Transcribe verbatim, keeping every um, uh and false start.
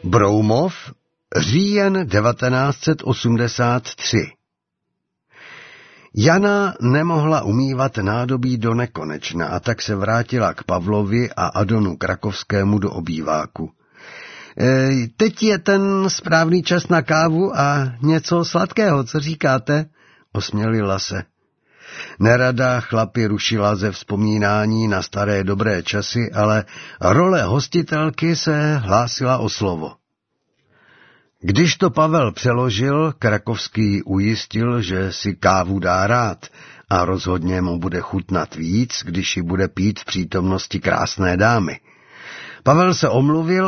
Broumov, říjen devatenáct set osmdesát tři. Jana nemohla umývat nádobí do nekonečna a tak se vrátila k Pavlovi a Adonu Krakovskému do obýváku. E, teď je ten správný čas na kávu a něco sladkého, co říkáte? Osmělila se. Nerada chlapi rušila ze vzpomínání na staré dobré časy, ale role hostitelky se hlásila o slovo. Když to Pavel přeložil, Krakovský ujistil, že si kávu dá rád a rozhodně mu bude chutnat víc, když ji bude pít v přítomnosti krásné dámy. Pavel se omluvil